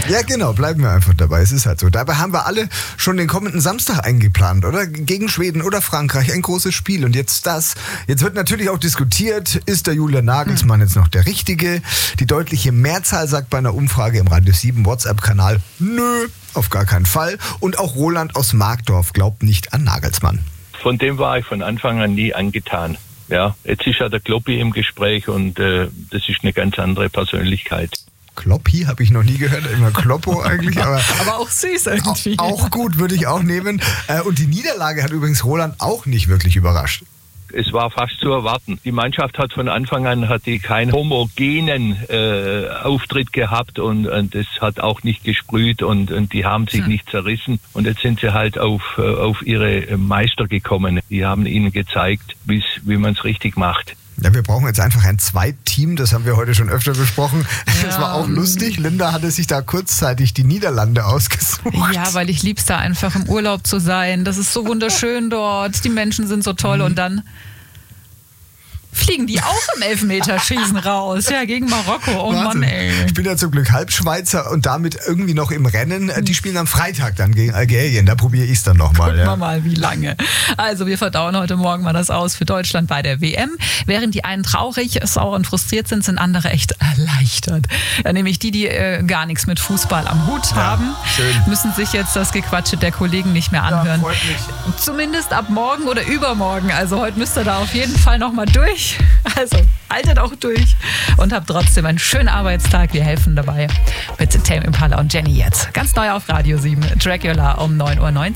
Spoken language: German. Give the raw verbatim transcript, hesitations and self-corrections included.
Ja, genau, bleiben wir einfach dabei. Es ist halt so. Dabei haben wir alle schon den kommenden Samstag eingeplant, oder? Gegen Schweden oder Frankreich, ein großes Spiel. Und jetzt das. Jetzt wird natürlich auch diskutiert, ist der Julian Nagelsmann jetzt noch der Richtige? Die deutliche Mehrzahl sagt bei einer Umfrage im Radio sieben WhatsApp-Kanal, nö, auf gar keinen Fall. Und auch Roland aus Markdorf glaubt nicht an Nagelsmann. Von dem war ich von Anfang an nie angetan. Ja, jetzt ist ja der Kloppi im Gespräch und äh, das ist eine ganz andere Persönlichkeit. Kloppi habe ich noch nie gehört, immer Kloppo eigentlich. Aber, aber auch süß irgendwie. Auch, auch gut, würde ich auch nehmen. Und die Niederlage hat übrigens Roland auch nicht wirklich überrascht. Es war fast zu erwarten. Die Mannschaft hat von Anfang an hat die keinen homogenen äh, Auftritt gehabt und, und das hat auch nicht gesprüht und, und die haben sich hm. nicht zerrissen. Und jetzt sind sie halt auf, auf ihre Meister gekommen. Die haben ihnen gezeigt, wie man es richtig macht. Ja, wir brauchen jetzt einfach ein Zweitteam, das haben wir heute schon öfter besprochen. Ja. Das war auch lustig. Linda hatte sich da kurzzeitig die Niederlande ausgesucht. Ja, weil ich lieb's da einfach im Urlaub zu sein. Das ist so wunderschön dort, die Menschen sind so toll mhm. und dann fliegen die auch im Elfmeterschießen raus. Ja, gegen Marokko. Oh Wahnsinn. Mann, ey. Ich bin ja zum Glück Halbschweizer und damit irgendwie noch im Rennen. Die spielen am Freitag dann gegen Algerien. Da probiere ich es dann nochmal. Gucken ja. wir mal, wie lange. Also wir verdauen heute Morgen mal das aus für Deutschland bei der W M. Während die einen traurig, sauer und frustriert sind, sind andere echt erleichtert. Ja, nämlich die, die äh, gar nichts mit Fußball am Hut ja, haben, schön. müssen sich jetzt das Gequatsche der Kollegen nicht mehr anhören. Ja, freut mich. Zumindest ab morgen oder übermorgen. Also heute müsst ihr da auf jeden Fall nochmal durch. Also haltet auch durch und habt trotzdem einen schönen Arbeitstag. Wir helfen dabei mit Tame Impala und Jenny jetzt. Ganz neu auf Radio sieben. Dracula um neun Uhr neunzig.